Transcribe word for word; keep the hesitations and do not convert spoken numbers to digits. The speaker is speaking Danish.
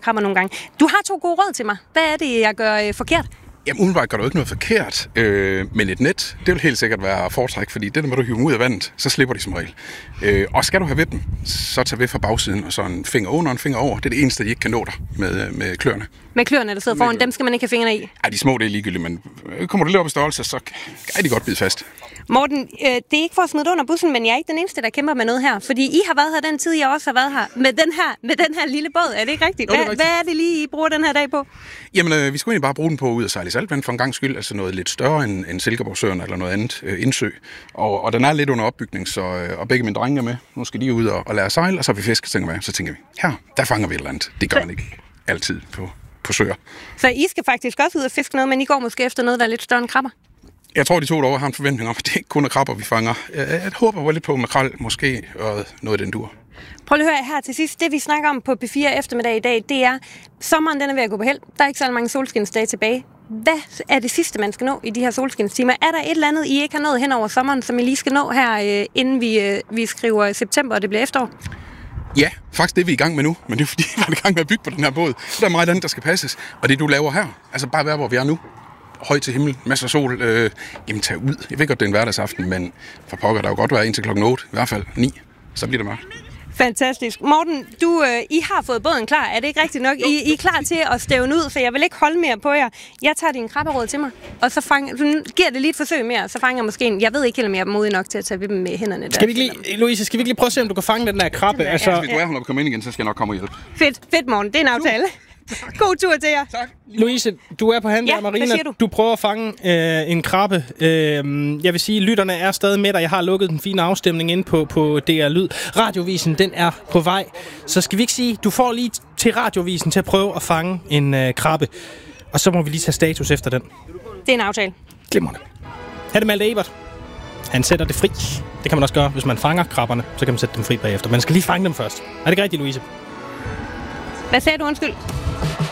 krabber nogle gange. Du har to gode råd til mig. Hvad er det, jeg gør øh, forkert? Jamen, umiddelbart gør du ikke noget forkert, øh, men et net, det vil helt sikkert være foretræk, fordi det der må du hive dem ud af vandet, så slipper de som regel. Øh, og skal du have ved dem, så tag ved fra bagsiden, og så en finger under og en finger over. Det er det eneste, de ikke kan nå dig med, med kløerne. Med kløerne, der sidder foran, dem skal man ikke have fingrene i? Ej, de små, det er ligegyldigt, men kommer du lidt op i størrelse, så kan de godt bide fast. Morten, øh, det er ikke for at smide under bussen, men jeg er ikke den eneste, der kæmper med noget her. Fordi I har været her den tid, jeg også har været her med den her, med den her lille båd. Er det ikke rigtigt? Hvad, jo, det er rigtigt. Hvad er det lige, I bruger den her dag på? Jamen, øh, vi skulle egentlig bare bruge den på ud og sejle i saltvand for en gang skyld. Altså noget lidt større end, end Silkeborgsøen eller noget andet øh, indsø. Og, og den er lidt under opbygning, så, øh, og begge mine drenge er med. Nu skal de ud og, og lære at sejle, og så har vi fisk, tænker vi. Så tænker vi, her, der fanger vi et eller andet. Det gør man ikke altid på, på søer. Så I skal faktisk også ud og fiske noget, men I går måske efter noget, der er lidt større end krabber? Jeg tror, de to derovre har en forventning om, at det ikke kun er krabber, vi fanger. Jeg, jeg håber lidt på makrel, måske, og noget af den dur. Prøv lige at høre her til sidst. Det vi snakker om på P fire eftermiddag i dag, det er, sommeren den er ved at gå på held. Der er ikke så mange solskinsdage tilbage. Hvad er det sidste, man skal nå i de her solskinstimer? Er der et eller andet, I ikke har nået hen over sommeren, som I lige skal nå her, øh, inden vi, øh, vi skriver september, og det bliver efterår? Ja, faktisk det er vi i gang med nu, men det er fordi, vi er i gang med at bygge på den her båd. Der er meget andet, der skal passes, og det du laver her, altså bare være, hvor vi er nu. Højt til himmel, masser af sol, øh, jamen tag ud. Jeg ved godt, det er en hverdagsaften, men for pokker, der jo godt være indtil klokken otte, i hvert fald ni, så bliver det mørkt. Fantastisk. Morten, du, øh, I har fået båden klar, er det ikke rigtigt nok? I, I er klar til at stævne ud, for jeg vil ikke holde mere på jer. Jeg tager din krabberåd til mig, og så, fang, så giver det lige et forsøg mere, så fanger jeg måske en. Jeg ved ikke helt, om jeg er modig nok til at tage ved dem med hænderne. Skal vi ikke lige, Louise, skal vi ikke lige prøve at se, om du kan fange den der krabbe? Ja, altså, hvis du er her, når du kommer ind igen, så skal jeg nok komme og hjælpe. Fedt, fedt Morten, det er en aftale. God tur til jer. Tak. Louise, du er på Handbjerg Ja, Marina. hvad siger du? Du prøver at fange øh, en krabbe. Øh, jeg vil sige, lytterne er stadig med dig. Jeg har lukket den fine afstemning ind på, på D R Lyd. Radiovisen, den er på vej. Så skal vi ikke sige, du får lige til Radiovisen til at prøve at fange en øh, krabbe. Og så må vi lige tage status efter den. Det er en aftale. Glimrende. Her er det Malte Ebert. Han sætter det fri. Det kan man også gøre, hvis man fanger krabberne. Så kan man sætte dem fri bagefter. Man skal lige fange dem først. Er det ikke rigtigt, Louise? Hvad sagde du, undskyld?